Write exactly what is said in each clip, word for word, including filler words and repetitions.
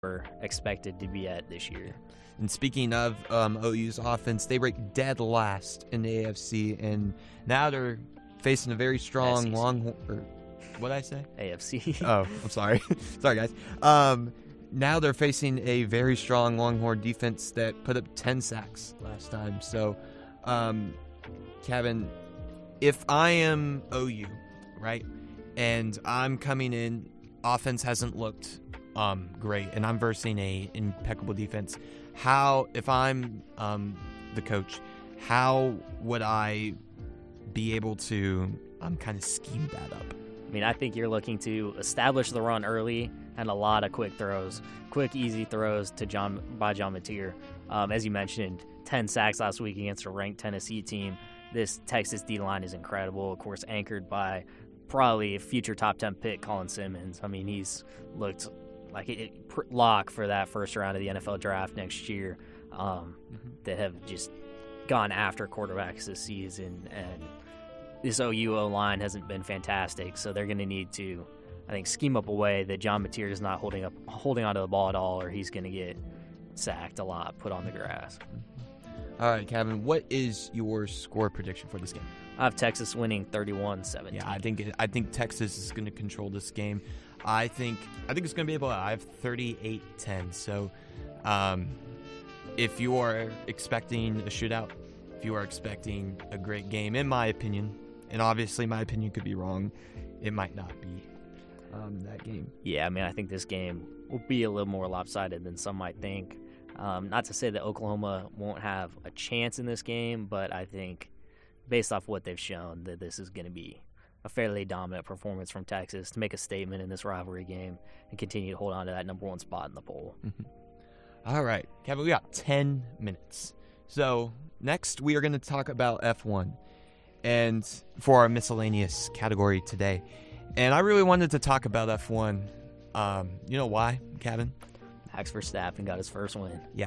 were expected to be at this year. And speaking of um, O U's offense, they rank dead last in the A F C, and now they're facing a very strong S E C. long. Or, what did I say? A F C. Oh, I'm sorry. Sorry, guys. Um, now they're facing a very strong Longhorn defense that put up ten sacks last time. So, um, Kevin, if I am O U, right, and I'm coming in, offense hasn't looked um, great, and I'm versing a impeccable defense. How, if I'm um, the coach, how would I be able to um, kind of scheme that up? I mean, I think you're looking to establish the run early and a lot of quick throws, quick, easy throws to John by John Mateer. Um, as you mentioned, ten sacks last week against a ranked Tennessee team. This Texas D-line is incredible, of course, anchored by probably a future top ten pick, Colin Simmons. I mean, he's looked like a lock for that first round of the N F L draft next year. Um, mm-hmm. That have just gone after quarterbacks this season, and this O U O-line hasn't been fantastic, so they're going to need to, I think, scheme up a way that John Mateer is not holding up, holding onto the ball at all, or he's going to get sacked a lot, put on the grass. All right, Kevin, what is your score prediction for this game? I have Texas winning thirty-one seventeen. Yeah, I think it, I think Texas is going to control this game. I think I think it's going to be able to. I have thirty-eight ten. So, um, if you are expecting a shootout, if you are expecting a great game, in my opinion, and obviously my opinion could be wrong, it might not be um, that game. Yeah, I mean, I think this game will be a little more lopsided than some might think. Um, not to say that Oklahoma won't have a chance in this game, but I think based off what they've shown that this is going to be a fairly dominant performance from Texas to make a statement in this rivalry game and continue to hold on to that number one spot in the poll. Mm-hmm. All right, Kevin, we got ten minutes. So next we are going to talk about F one and for our miscellaneous category today. And I really wanted to talk about F one. Um, you know why, Kevin? Max Verstappen got his first win. Yeah.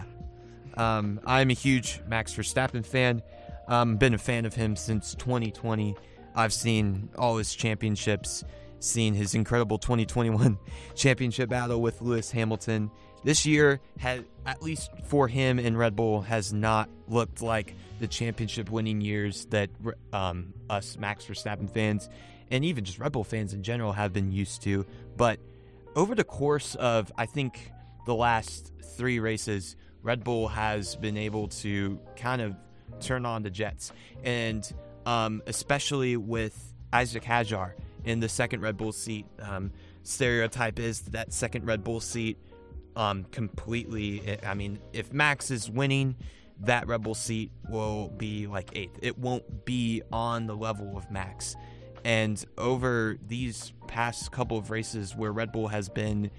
Um, I'm a huge Max Verstappen fan. Um, been a fan of him since twenty twenty. I've seen all his championships, seen his incredible twenty twenty-one championship battle with Lewis Hamilton. This year, had, at least for him and Red Bull, has not looked like the championship-winning years that um, us Max Verstappen fans and even just Red Bull fans in general have been used to. But over the course of, I think, the last three races, Red Bull has been able to kind of turn on the jets. And um, especially with Isaac Hadjar in the second Red Bull seat, um, stereotype is that second Red Bull seat um, completely, I mean, if Max is winning, that Red Bull seat will be like eighth. It won't be on the level of Max. And over these past couple of races where Red Bull has been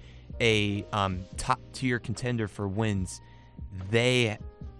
a um, top-tier contender for wins, they,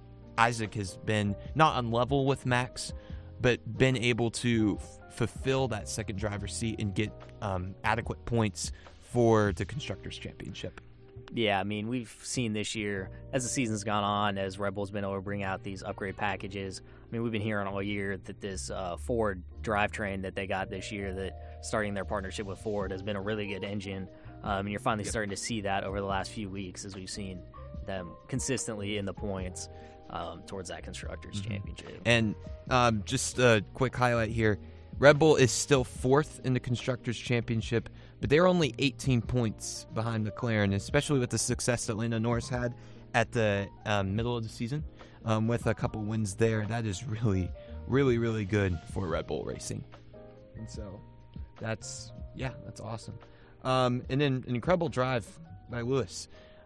Isaac has been not on level with Max, but been able to f- fulfill that second driver's seat and get um, adequate points for the Constructors' Championship. Yeah, I mean, we've seen this year, as the season's gone on, as Red Bull's been able to bring out these upgrade packages. I mean, we've been hearing all year that this uh, Ford drivetrain that they got this year, that starting their partnership with Ford, has been a really good engine. Um, and you're finally yep. starting to see that over the last few weeks as we've seen them consistently in the points um, towards that Constructors' mm-hmm. Championship. And um, just a quick highlight here. Red Bull is still fourth in the Constructors' Championship, but they're only eighteen points behind McLaren, especially with the success that Lando Norris had at the um, middle of the season um, with a couple wins there. That is really, really, really good for Red Bull Racing. And so that's, yeah, that's awesome. Um, and then an incredible drive by Lewis.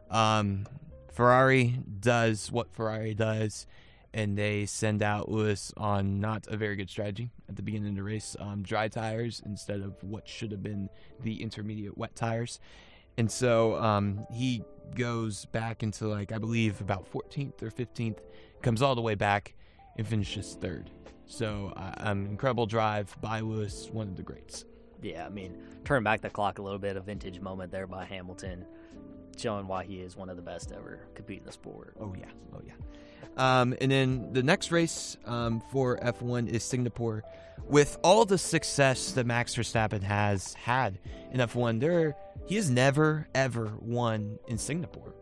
Um, Ferrari does what Ferrari does, and they send out Lewis on not a very good strategy at the beginning of the race. Um, dry tires instead of what should have been the intermediate wet tires. And so um, he goes back into, like, I believe about fourteenth or fifteenth, comes all the way back and finishes third. So uh, um, incredible drive by Lewis, one of the greats. Yeah, I mean, turn back the clock a little bit, a vintage moment there by Hamilton, showing why he is one of the best to ever compete in the sport. Oh, yeah. Oh, yeah. Um, and then the next race um, for F one is Singapore. With all the success that Max Verstappen has had in F one, there he has never, ever won in Singapore.